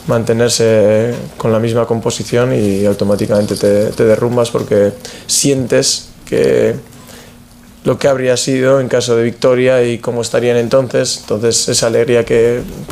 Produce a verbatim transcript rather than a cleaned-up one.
mantenerse con la misma composición y automáticamente te, te derrumbas porque sientes que lo que habría sido en caso de victoria y cómo estarían entonces, entonces esa alegría que